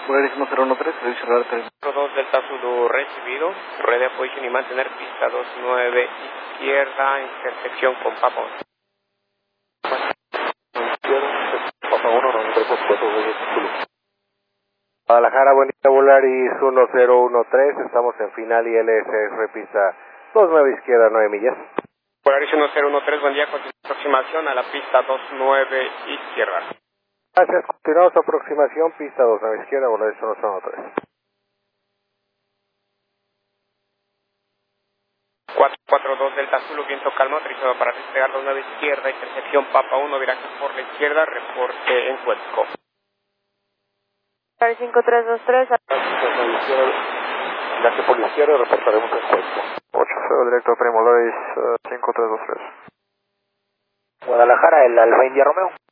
Polaris 1013, servicio radar 2 Delta Zulu recibido, rueda de posición y mantener pista 29 izquierda, intersección con Papa 1. Papa 1, 93.4 Zulu. Guadalajara, buen día, Polaris 1013, estamos en final y LSF pista 29 izquierda, 9 millas. Polaris 1013, buen día, continúa aproximación a la pista 29 izquierda. Gracias, continuamos aproximación, pista 29 izquierda, Polaris 1013. 442 Delta Zulu, viento calmo, autorizado para despegar 29 izquierda, intersección Papa 1, viraje por la izquierda, reporte en Cuelco. Polaris 5323. Viraje por la izquierda, reportaremos en Cuelco. 8-0, directo Primo Polaris 5323. Guadalajara, el Alfa India Romeo.